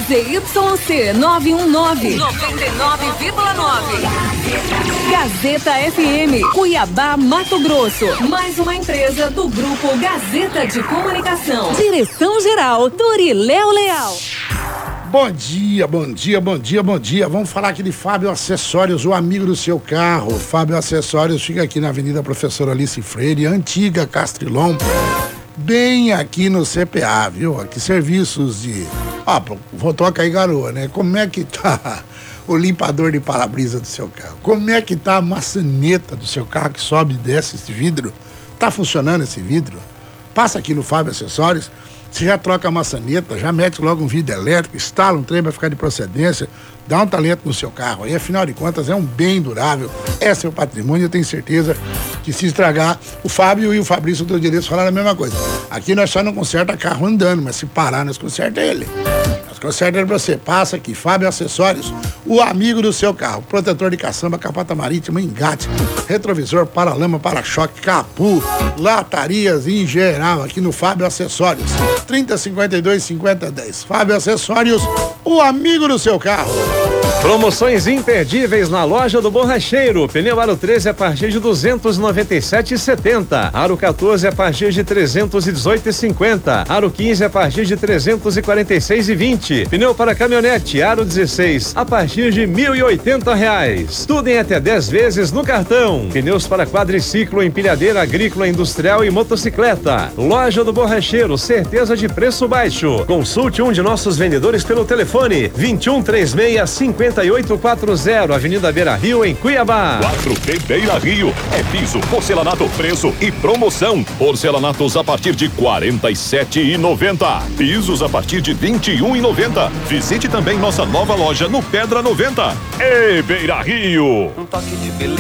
ZYC 919, 99,9. Gazeta FM, Cuiabá, Mato Grosso. Mais uma empresa do Grupo Gazeta de Comunicação. Direção-geral, Doriléo Leal. Bom dia, bom dia, bom dia, bom dia. Vamos falar aqui de Fábio Acessórios, o amigo do seu carro. Fábio Acessórios fica aqui na Avenida Professora Alice Freire, antiga Castrilon, bem aqui no CPA, viu? Aqui serviços de... voltou a cair garoa, né? Como é que tá o limpador de para-brisa do seu carro? Como é que tá a maçaneta do seu carro que sobe e desce esse vidro? Tá funcionando esse vidro? Passa aqui no Fábio Acessórios. Você já troca a maçaneta, já mete logo um vidro elétrico, instala um trem para ficar de procedência, dá um talento no seu carro. Aí, afinal de contas, é um bem durável, é seu patrimônio. Eu tenho certeza que se estragar, o Fábio e o Fabrício do Direito falaram a mesma coisa. Aqui nós só não conserta carro andando, mas se parar, nós conserta ele. Nós conserta ele pra você. Passa aqui, Fábio Acessórios, o amigo do seu carro. Protetor de caçamba, capota marítima, engate, retrovisor, para-lama, para-choque, capu, latarias em geral, aqui no Fábio Acessórios. 3052-5010. Fábio Acessórios, o amigo do seu carro. Promoções imperdíveis na loja do Borracheiro. Pneu Aro 13 a partir de 297,70. Aro 14 a partir de 318,50. Aro 15 a partir de 346,20. Pneu para caminhonete Aro 16 a partir de R$1.080. Tudo em até 10 vezes no cartão. Pneus para quadriciclo, empilhadeira agrícola, industrial e motocicleta. Loja do Borracheiro, certeza de preço baixo. Consulte um de nossos vendedores pelo telefone 2136-5840, Avenida Beira Rio, em Cuiabá. 4P Beira Rio é piso, porcelanato, preço e promoção. Porcelanatos a partir de R$47,90. Pisos a partir de R$21,90. Visite também nossa nova loja no Pedra 90. Ei, Beira Rio! Um toque de beleza.